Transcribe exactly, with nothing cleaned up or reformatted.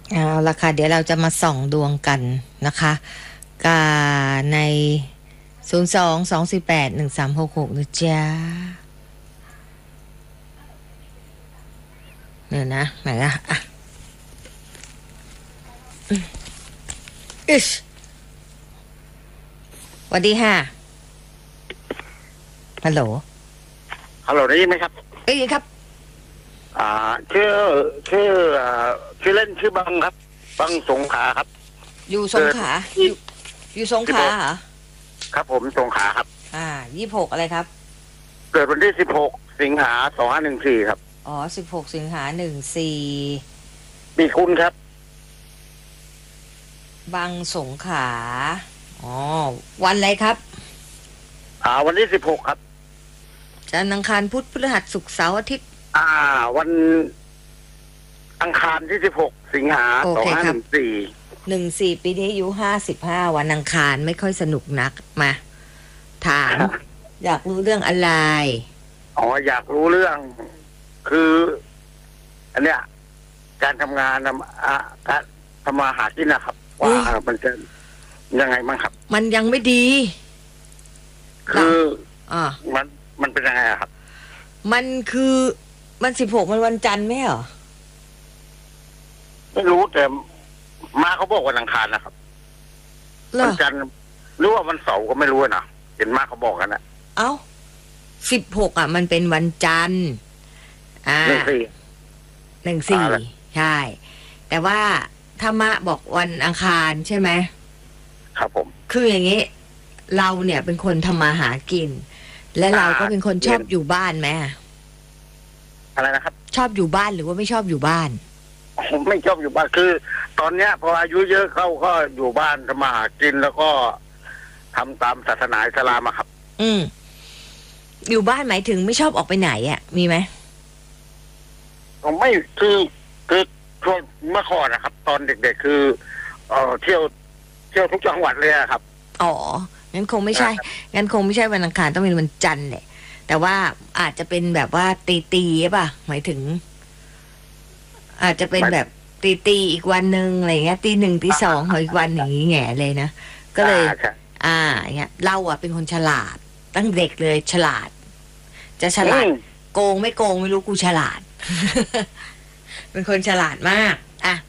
เอาละค่ะเดี๋ยวเราจะมาส่องดวงกันนะคะกาในศูนย์สองสองสี่แปดหนึ่งสามหกหกนะจ๊ะเนี่ยนะไหนอะอ่ะอิชสวัสดีค่ะฮัลโหลฮัลโหลได้ยินไหมครับเอ้ยครับอ่าชื่อชื่ออ่าชื่อเล่นชื่อบังครับบังสงขลาครับอยู่สงขลาอยู่อยู่สงขลาเหรอครับผมสงขลาครับอ่ายี่สิบหกอะไรครับเกิดวันที่สิบหกสิงหาสองห้าหนึ่งสี่ครับอ๋อสิบหกสิงหาหนึ่งสี่ปีคุณครับบังสงขลาอ๋อวันอะไรครับอ่าวันที่สิบหกครับจันทร์อังคารพุธพฤหัสศุกร์เสาร์อาทิตย์อ่าวันอังคารที่สิบหกสิงหาสองห้าหนึ่งสี่หนึ่งสี่ปีนี้อายุห้าสิบห้าวันอังคารไม่ค่อยสนุกนักมาถาม อยากรู้เรื่องอะไรอ๋ออยากรู้เรื่องคืออันเนี้ยการทำงานอ่าการทำมาหากินนะครับว่ามันจะยังไงบ้างครับมันยังไม่ดีคืออ่ามันมันเป็นยังไงครับมันคือมันสิบหกมันวันจันทร์ไหมเหรอไม่รู้แต่มาเขาบอกวันอังคารนะครับวันจันทร์หรือว่าวันเสาร์ก็ไม่รู้นะเห็นมาเขาบอกกันนะเอ้าสิบหกอ่ะมันเป็นวันจันทร์อ่าหนึ่งสี่หนึ่งสี่ใช่แต่ว่าธรรมะบอกวันอังคารใช่ไหมครับผมคืออย่างนี้เราเนี่ยเป็นคนทำมาหากินและเราก็เป็นคนชอบอยู่บ้านไหมอะไรนะครับชอบอยู่บ้านหรือว่าไม่ชอบอยู่บ้านผมไม่ชอบอยู่บ้านคือ ตอนเนี้ยพออายุเยอะเข้าก็อยู่บ้านทำมาหากินแล้วก็ทำตามศาสนาอิสลามอะครับอืมอยู่บ้านหมายถึงไม่ชอบออกไปไหนอ่ะมีไหมผมไม่คือคือช่วงเมื่อก่อนนะครับตอนเด็กๆคือเอ่อเที่ยวเที่ยวทุกจังหวัดเลยครับอ๋องั้นคงไม่ใช่งั้นคงไม่ใช่วันอังคารต้องเป็นวันจันทร์แหละแต่ว่าอาจจะเป็นแบบว่าตีตีป่ะหมายถึงอาจจะเป็นแบบตีตีอีกวันหนึ่งอะไรเงี้ยตีหนึ่งตีสองของอีกวันอย่างงี้แง่เลยนะก็เลยอ่าเงี้ยเราอ่ะเป็นคนฉลาดตั้งเด็กเลยฉลาดจะฉลาดโกงไม่โกงไม่รู้กูฉลาดเป็นคนฉลาดมากอ่ะ